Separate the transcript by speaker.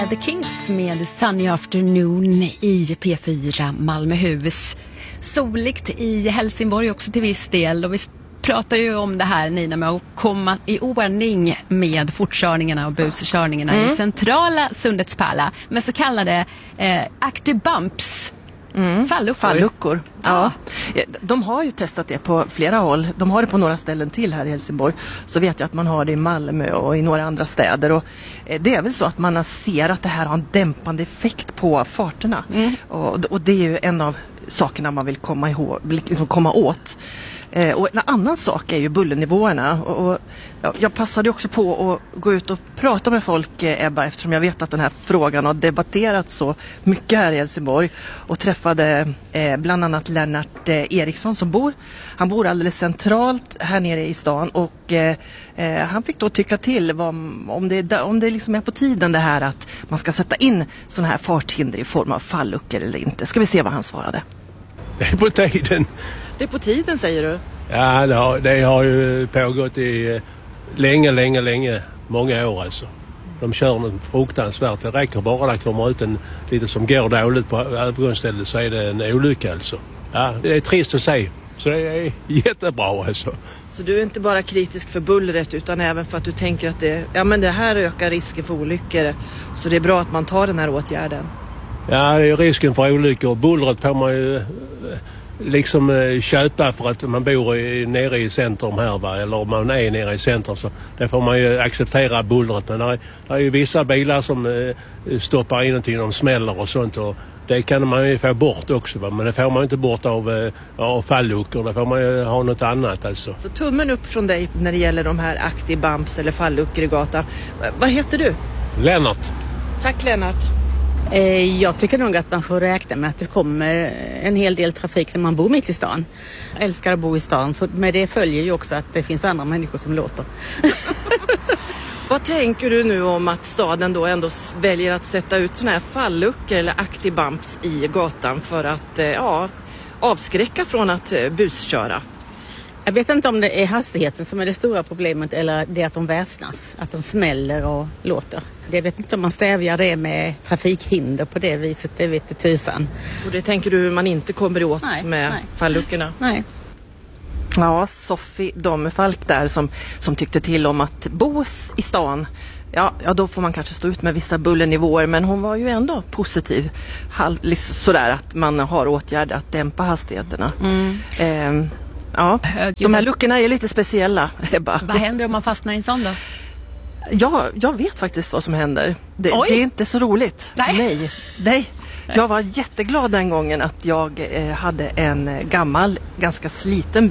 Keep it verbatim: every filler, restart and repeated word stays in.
Speaker 1: The Kings med Sunny Afternoon i P fyra Malmöhus. Soligt i Helsingborg också till viss del. Och vi pratar ju om det här, Nina, med att komma i ordning med fortkörningarna och buskörningarna mm. i centrala Sundets pärla med så kallade eh, active bumps.
Speaker 2: Mm.
Speaker 1: Falluckor.
Speaker 2: Falluckor.
Speaker 1: Ja.
Speaker 2: Ja. De har ju testat det på flera håll. De har det på några ställen till här i Helsingborg. Så vet jag att man har det i Malmö och i några andra städer. Och det är väl så att man ser att det här har en dämpande effekt på farterna. Mm. Och, och det är ju en av sakerna man vill komma, ihåg, liksom komma åt. Eh, och en annan sak är ju bullernivåerna. Och, och, ja, jag passade också på att gå ut och prata med folk, eh, Ebba, eftersom jag vet att den här frågan har debatterats så mycket här i Helsingborg. Och träffade eh, bland annat Lennart eh, Eriksson som bor. Han bor alldeles centralt här nere i stan. Och eh, eh, han fick då tycka till vad, om det, om det liksom är på tiden det här att man ska sätta in sådana här farthinder i form av falluckor eller inte. Ska vi se vad han svarade.
Speaker 3: Det är på tiden.
Speaker 2: Det är på tiden, säger du?
Speaker 3: Ja, det har, det har ju pågått i länge, länge, länge, många år alltså. De kör något fruktansvärt. Det räcker bara att det kommer ut en lite som går dåligt på övergångsstället så är det en olycka alltså. Ja, det är trist att säga. Så det är jättebra alltså.
Speaker 2: Så du är inte bara kritisk för bullret utan även för att du tänker att det, ja, men det här ökar risken för olyckor. Så det är bra att man tar den här åtgärden.
Speaker 3: Ja, det är risken för olyckor. Och bullret får man ju liksom köpa för att man bor i, nere i centrum här, va? Eller om man är nere i centrum så det får man ju acceptera bullret. Men det är, det är ju vissa bilar som eh, stoppar in någonting, de smäller och sånt och det kan man ju få bort också, va? Men det får man inte bort av, eh, av falluckor, det får man ju ha något annat alltså.
Speaker 2: Så tummen upp från dig när det gäller de här active bumps eller falluckor i gatan. Vad heter du?
Speaker 3: Lennart.
Speaker 2: Tack Lennart.
Speaker 4: Jag tycker nog att man får räkna med att det kommer en hel del trafik när man bor mitt i stan. Jag älskar att bo i stan, så med det följer ju också att det finns andra människor som låter.
Speaker 2: Vad tänker du nu om att staden då ändå väljer att sätta ut såna här falluckor eller active bumps i gatan för att ja, avskräcka från att busköra?
Speaker 4: Jag vet inte om det är hastigheten som är det stora problemet eller det att de väsnas, att de smäller och låter. Jag vet inte om man stävjar det med trafikhinder på det viset, det vet jag tusan.
Speaker 2: Och det tänker du man inte kommer åt
Speaker 4: nej,
Speaker 2: med
Speaker 4: nej.
Speaker 2: falluckorna?
Speaker 4: Nej.
Speaker 2: Ja, Sofie Dommerfalk där som, som tyckte till om att bo i stan. Ja, ja, då får man kanske stå ut med vissa bullernivåer, men hon var ju ändå positiv. Halv, sådär att man har åtgärder att dämpa hastigheterna. Mm. Ehm, Ja, de här luckorna är lite speciella, Ebba.
Speaker 1: Vad händer om man fastnar i en sån då?
Speaker 2: Ja, jag vet faktiskt vad som händer. Det, det är inte så roligt.
Speaker 1: Nej.
Speaker 2: Nej. Nej. Jag var jätteglad den gången att jag eh, hade en gammal, ganska sliten bil.